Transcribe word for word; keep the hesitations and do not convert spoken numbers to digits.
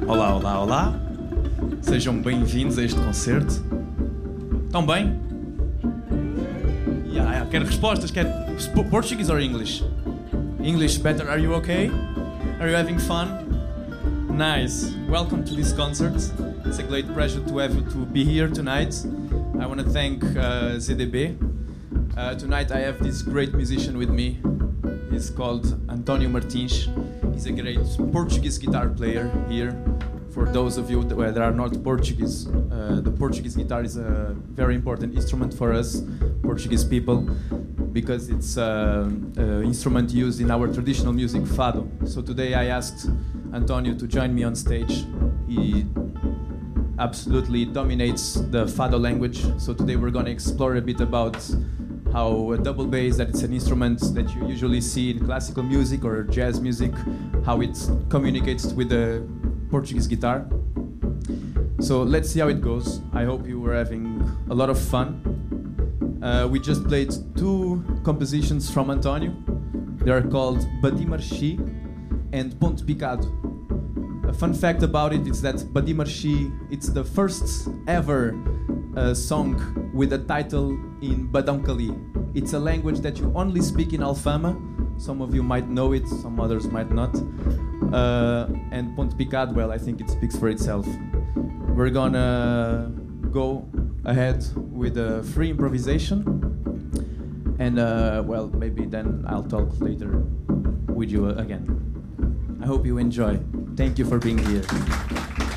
Olá, olá, olá. Sejam bem-vindos a este concerto. Estão bem? Yeah, yeah. Quero respostas. Quero... Portuguese or English? English better. Are you okay? Are you having fun? Nice. Welcome to this concert. It's a great pleasure to have you to be here tonight. I want to thank uh, Z D B. Uh, tonight I have this great musician with me. He's called António Martins. He's a great Portuguese guitar player here. For those of you that are not Portuguese, uh, the Portuguese guitar is a very important instrument for us, Portuguese people, because it's an instrument used in our traditional music, fado. So today I asked António to join me on stage. He absolutely dominates the fado language. So today we're going to explore a bit about how a double bass, that it's an instrument that you usually see in classical music or jazz music, how it communicates with the Portuguese guitar. So let's see how it goes. I hope you were having a lot of fun. Uh, we just played two compositions from António. They are called Badi Marchi and Ponto Picado. A fun fact about it is that Badi Marchi, it's the first ever uh, song with a title in Badão Cali. It's a language that you only speak in Alfama. Some of you might know it, some others might not. Uh, and Ponto Picado, well, I think it speaks for itself. We're gonna go ahead with a free improvisation. And, uh, well, maybe then I'll talk later with you again. I hope you enjoy. Thank you for being here.